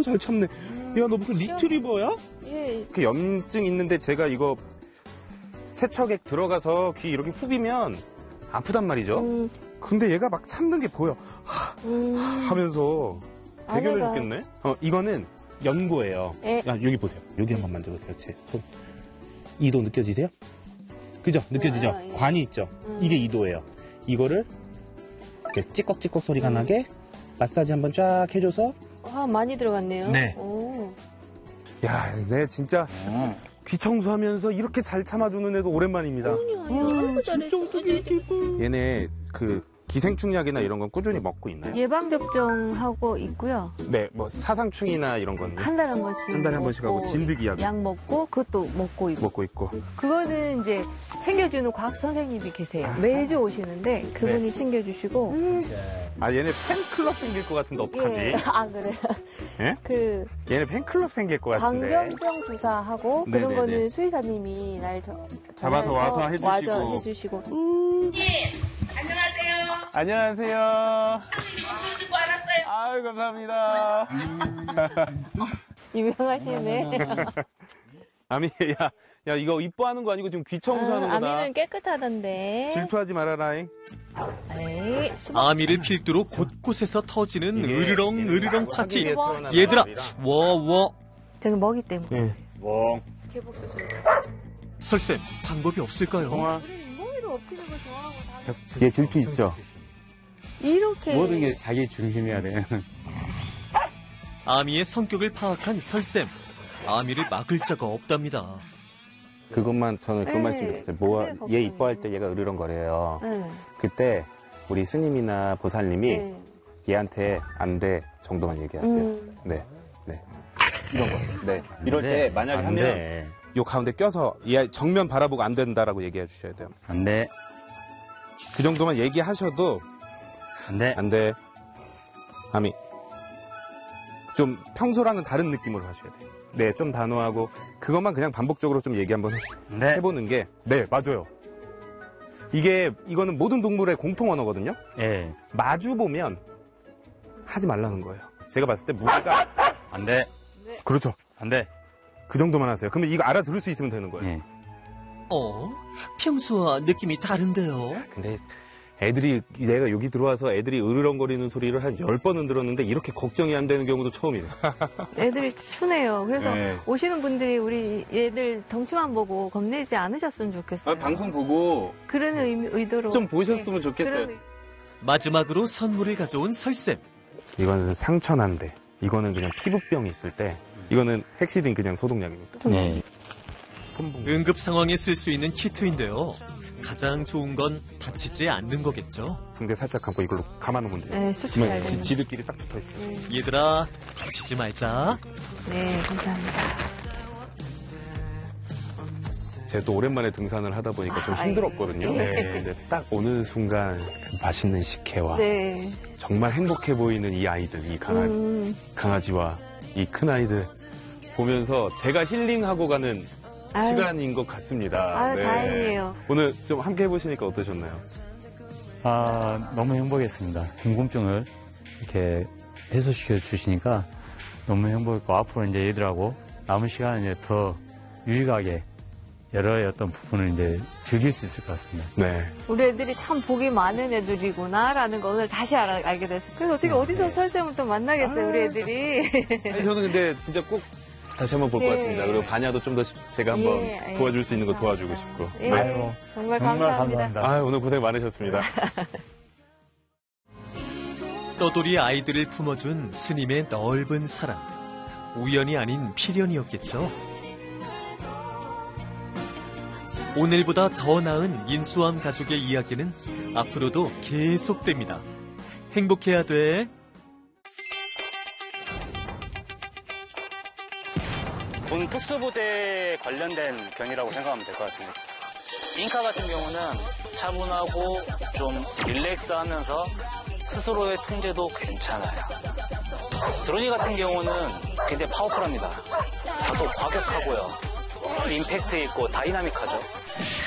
잘 참네. 야, 너 무슨 리트리버야? 예. 이렇게 염증 있는데 제가 이거 세척액 들어가서 귀 이렇게 후비면 아프단 말이죠. 근데 얘가 막 참는 게 보여. 하면서 대견해 아내가... 죽겠네. 이거는 연고예요. 에? 야, 여기 보세요. 여기 한번 만져보세요. 제 손. 2도 느껴지세요? 그죠? 느껴지죠? 예. 관이 있죠? 이게 2도예요. 이거를 이렇게 찌꺽찌꺽 소리가 나게 마사지 한번 쫙 해줘서. 아, 많이 들어갔네요. 네. 오. 야, 내 진짜 귀 청소하면서 이렇게 잘 참아주는 애도 오랜만입니다. 아니요. 진짜 어떡해. 얘네 그 기생충약이나 이런 건 꾸준히 먹고 있나요? 예방접종하고 있고요. 네, 뭐 사상충이나 이런 건 한 달에 한 번씩. 한 달에 한 번씩 하고 진드기 약 먹고 그것도 먹고 있고. 먹고 있고. 그거는 이제 챙겨주는 과학 선생님이 계세요. 매주 오시는데 그분이 챙겨주시고. 아, 얘네 팬클럽 생길 것 같은데 어떡하지? 예. 아, 그래요? 예? 얘네 팬클럽 생길 것 같은데. 광견병 주사하고 그런 네네네. 거는 수의사님이 날 잡아서 와서 해주시고. 와서 해주시고. 안녕하세요. 안녕하세요. 술 듣고 알았어요. 아유, 감사합니다. 유명하시네. 아미, 야, 이거 이뻐하는 거 아니고 지금 귀 청소하는 거다. 아미는 깨끗하던데. 질투하지 말아라잉. 에이, 아미를 필두로 곳곳에서 터지는 이게 으르렁 파티. 태어난 얘들아, 아이라. 워워. 저는 먹이 때문에. 예. 뭐. 개복 수술. 설쌤, 방법이 없을까요? 동아. 멍이를 업히는 걸 좋아하고 다. 얘 질투 있죠? 이렇게. 모든 게 자기 중심이어야 돼. 아미의 성격을 파악한 설쌤. 아미를 막을 자가 없답니다. 그것만 저는 그 네. 말씀드렸어요. 그게 얘 걱정이에요. 이뻐할 때 얘가 으르렁거려요. 네. 그때 우리 스님이나 보살님이 네. 얘한테 안 돼 정도만 얘기하세요. 네. 이런 거. 네. 이럴 때 만약에 안 하면 돼. 요 가운데 껴서 얘 정면 바라보고 안 된다라고 얘기해 주셔야 돼요. 안 돼. 그 정도만 얘기하셔도 안 돼. 안 돼. 아미. 좀 평소랑은 다른 느낌으로 하셔야 돼요. 네, 좀 단호하고 그것만 그냥 반복적으로 좀 얘기 한번 안 돼. 해보는 게 네, 맞아요. 이거는 모든 동물의 공통 언어거든요. 예. 마주 보면 하지 말라는 거예요. 제가 봤을 때 무게가 안 돼. 그렇죠. 안 돼. 그 정도만 하세요. 그러면 이거 알아들을 수 있으면 되는 거예요. 예. 평소와 느낌이 다른데요? 근데 내가 여기 들어와서 애들이 으르렁거리는 소리를 한 10번은 들었는데 이렇게 걱정이 안 되는 경우도 처음이에요. 애들이 순해요. 그래서 네. 오시는 분들이 우리 애들 덩치만 보고 겁내지 않으셨으면 좋겠어요. 방송 보고 그런 의도로. 좀 보셨으면 좋겠어요. 그런 마지막으로 선물을 가져온 설쌤. 이거는 상처난데 이거는 그냥 피부병이 있을 때 이거는 헥시딘 그냥 소독약입니다. 예. 손봉. 응급 상황에 쓸 수 있는 키트인데요. 가장 좋은 건 다치지 않는 거겠죠? 붕대 살짝 감고 이걸로 감아놓으면 돼요. 네, 수출 잘 되는. 지들끼리 딱 붙어있어요. 얘들아, 다치지 말자. 네, 감사합니다. 제가 또 오랜만에 등산을 하다 보니까 좀 힘들었거든요. 네. 근데 딱 오는 순간 그 맛있는 식혜와 네. 정말 행복해 보이는 이 아이들, 이 강아지와 이 큰 아이들 보면서 제가 힐링하고 가는 아유. 시간인 것 같습니다. 아유, 다행이에요. 오늘 좀 함께 해보시니까 어떠셨나요? 너무 행복했습니다. 궁금증을 이렇게 해소시켜 주시니까 너무 행복했고, 앞으로 이제 얘들하고 남은 시간을 이제 더 유익하게 여러 어떤 부분을 이제 즐길 수 있을 것 같습니다. 네. 우리 애들이 참 복이 많은 애들이구나라는 걸 오늘 다시 알게 됐어요. 그래서 어떻게 어디서 설쌤을 또 만나겠어요, 우리 애들이. 아니, 저는 근데 진짜 꼭 다시 한번 볼 것 예. 같습니다. 그리고 반야도 좀 더 제가 한번 예, 도와줄 수 있는 거 감사합니다. 도와주고 싶고. 예, 아이고, 정말 정말 감사합니다. 아, 오늘 고생 많으셨습니다. 떠돌이 아이들을 품어준 스님의 넓은 사랑. 우연이 아닌 필연이었겠죠. 오늘보다 더 나은 인수함 가족의 이야기는 앞으로도 계속됩니다. 행복해야 돼. 군 특수부대에 관련된 견이라고 생각하면 될 것 같습니다. 잉카 같은 경우는 차분하고 좀 릴렉스하면서 스스로의 통제도 괜찮아요. 드로니 같은 경우는 굉장히 파워풀합니다. 다소 과격하고요. 임팩트 있고 다이나믹하죠.